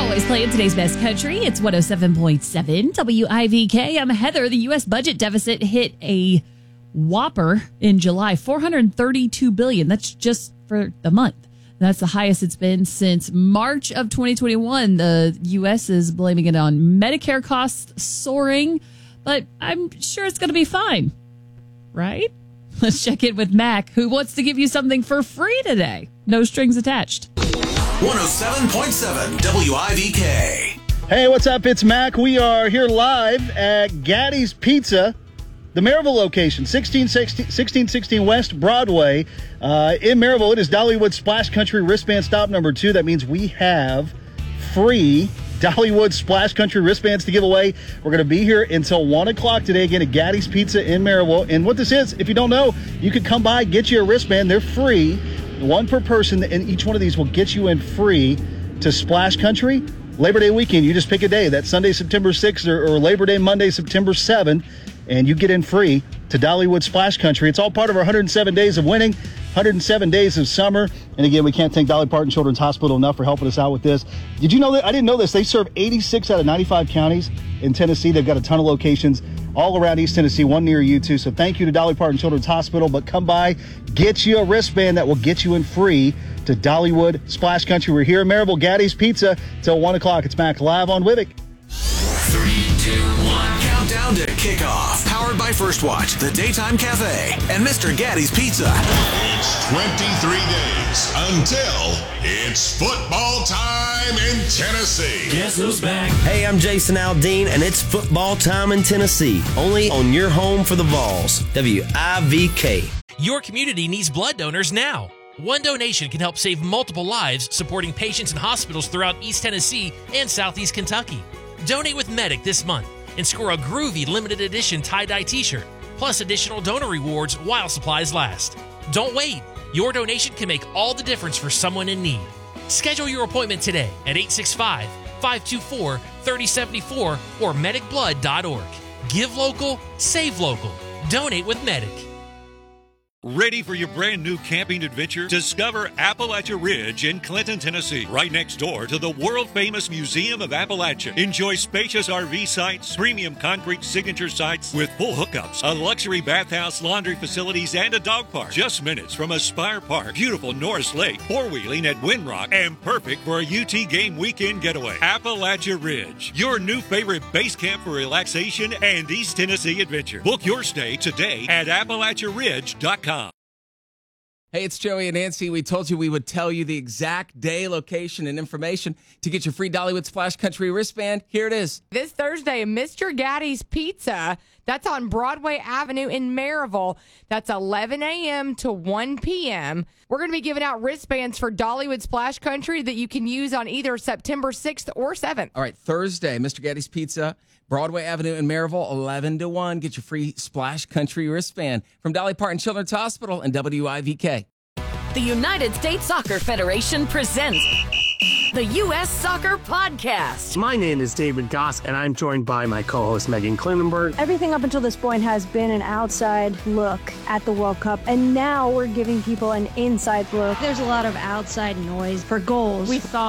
Always playing today's best country. It's 107.7 WIVK. I'm Heather. The U.S. budget deficit hit a whopper in July, $432 billion. That's just for the month. That's the highest it's been since March of 2021. The U.S. is blaming it on Medicare costs soaring, but I'm sure it's going to be fine, right? Let's check in with Mac, who wants to give you something for free today. No strings attached. 107.7 WIVK. Hey, what's up? It's Mac. We are here live at Gaddy's Pizza, the Maryville location, 1616 West Broadway. In Maryville, it is Dollywood Splash Country wristband stop number 2. That means we have free Dollywood Splash Country wristbands to give away. We're going to be here until 1 o'clock today, again, at Gaddy's Pizza in Maryville. And what this is, if you don't know, you can come by, get you a wristband. They're free, one per person, and each one of these will get you in free to Splash Country. Labor Day weekend, you just pick a day. That's Sunday, September 6th, or Labor Day, Monday, September 7th, and you get in free to Dollywood Splash Country. It's all part of our 107 Days of Winning, 107 Days of Summer. And again, we can't thank Dolly Parton Children's Hospital enough for helping us out with this. Did you know that? I didn't know this. They serve 86 out of 95 counties in Tennessee. They've got a ton of locations all around East Tennessee, one near you too. So thank you to Dolly Parton Children's Hospital. But come by, get you a wristband that will get you in free to Dollywood Splash Country. We're here in Maryville, Gaddy's Pizza, till 1 o'clock. It's Mac live on Wivik. 3, 2, 1. Countdown to kickoff. Powered by First Watch, the Daytime Cafe, and Mr. Gaddy's Pizza. It's 23 days until it's football time in Tennessee. Guess who's back? Hey, I'm Jason Aldean, and it's football time in Tennessee. Only on your home for the Vols, WIVK. Your community needs blood donors now. One donation can help save multiple lives, supporting patients in hospitals throughout East Tennessee and Southeast Kentucky. Donate with Medic this month and score a groovy limited edition tie-dye t-shirt, plus additional donor rewards while supplies last. Don't wait. Your donation can make all the difference for someone in need. Schedule your appointment today at 865-524-3074 or medicblood.org. Give local, save local. Donate with Medic. Ready for your brand new camping adventure? Discover Appalachia Ridge in Clinton, Tennessee, right next door to the world-famous Museum of Appalachia. Enjoy spacious RV sites, premium concrete signature sites with full hookups, a luxury bathhouse, laundry facilities, and a dog park. Just minutes from Aspire Park, beautiful Norris Lake, four-wheeling at Windrock, and perfect for a UT game weekend getaway. Appalachia Ridge, your new favorite base camp for relaxation and East Tennessee adventure. Book your stay today at AppalachiaRidge.com. Hey, it's Joey and Nancy. We told you we would tell you the exact day, location, and information to get your free Dollywood Splash Country wristband. Here it is. This Thursday, Mr. Gaddy's Pizza. That's on Broadway Avenue in Maryville. That's 11 a.m. to 1 p.m. We're going to be giving out wristbands for Dollywood Splash Country that you can use on either September 6th or 7th. All right, Thursday, Mr. Gaddy's Pizza, Broadway Avenue in Maryville, 11 to 1. Get your free Splash Country wristband from Dolly Parton Children's Hospital and WIVK. The United States Soccer Federation presents the U.S. Soccer Podcast. My name is David Goss, and I'm joined by my co-host Megan Klinenberg. Everything up until this point has been an outside look at the World Cup, and now we're giving people an inside look. There's a lot of outside noise for goals. We thought